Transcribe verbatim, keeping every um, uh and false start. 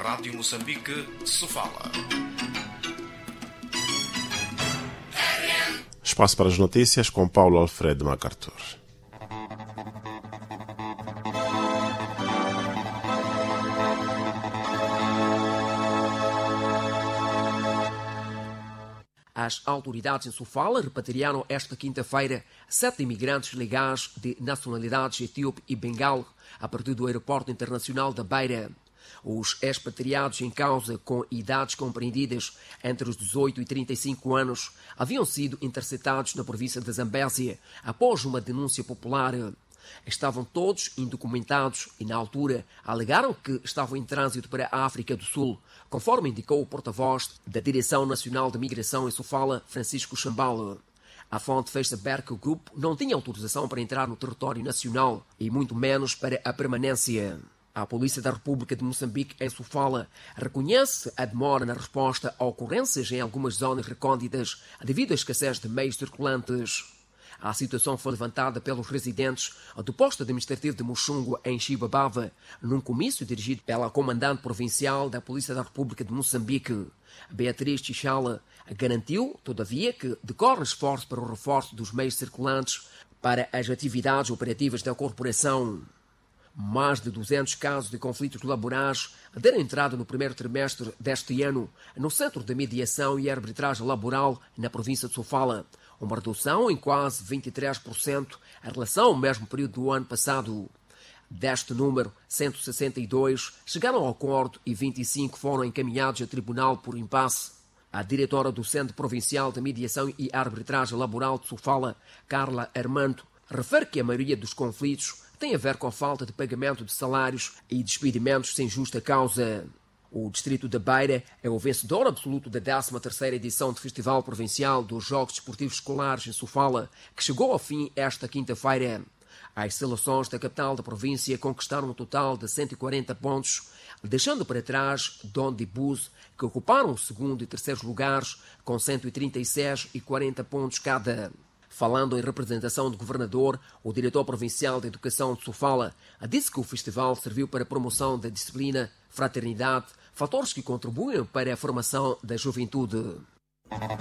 Rádio Moçambique, Sofala. Espaço para as notícias com Paulo Alfredo MacArthur. As autoridades em Sofala repatriaram esta quinta-feira sete imigrantes legais de nacionalidades etíope e bengal a partir do aeroporto internacional da Beira. Os expatriados em causa, com idades compreendidas entre os dezoito e trinta e cinco anos, haviam sido interceptados na província de Zambésia após uma denúncia popular. Estavam todos indocumentados e, na altura, alegaram que estavam em trânsito para a África do Sul, conforme indicou o porta-voz da Direção Nacional de Migração em Sofala, Francisco Chambala. A fonte fez saber que o grupo não tinha autorização para entrar no território nacional e muito menos para a permanência. A Polícia da República de Moçambique, em Sofala, reconhece a demora na resposta a ocorrências em algumas zonas recônditas devido à escassez de meios circulantes. A situação foi levantada pelos residentes do posto administrativo de Muxungo, em Chibabava, num comício dirigido pela comandante provincial da Polícia da República de Moçambique. Beatriz Tichala garantiu, todavia, que decorre esforço para o reforço dos meios circulantes para as atividades operativas da corporação. Mais de duzentos casos de conflitos laborais deram entrada no primeiro trimestre deste ano no Centro de Mediação e Arbitragem Laboral na província de Sofala, uma redução em quase vinte e três por cento em relação ao mesmo período do ano passado. Deste número, cento e sessenta e dois chegaram ao acordo e vinte e cinco foram encaminhados a tribunal por impasse. A diretora do Centro Provincial de Mediação e Arbitragem Laboral de Sofala, Carla Armando, refere que a maioria dos conflitos tem a ver com a falta de pagamento de salários e despedimentos sem justa causa. O Distrito da Beira é o vencedor absoluto da décima terceira edição do Festival Provincial dos Jogos Desportivos Escolares em Sofala, que chegou ao fim esta quinta-feira. As seleções da capital da província conquistaram um total de cento e quarenta pontos, deixando para trás Donde Bus, que ocuparam o segundo e terceiro lugares com cento e trinta e seis e quarenta pontos cada. Falando em representação do governador, o diretor provincial de Educação de Sofala disse que o festival serviu para a promoção da disciplina, fraternidade, fatores que contribuem para a formação da juventude.